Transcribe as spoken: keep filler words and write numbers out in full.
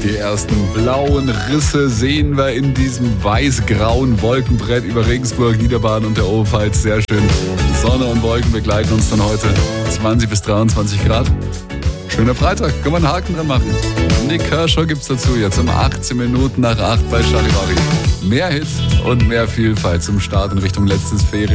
Die ersten blauen Risse sehen wir in diesem weiß-grauen Wolkenbrett über Regensburg, Niederbaden und der Oberpfalz. Sehr schön. Sonne und Wolken begleiten uns dann heute. zwanzig bis dreiundzwanzig Grad. Schöner Freitag. Können wir einen Haken dran machen. Nick Kershaw gibt's dazu jetzt um achtzehn Minuten nach acht bei Charivari. Mehr Hits und mehr Vielfalt zum Start in Richtung letztes Ferien.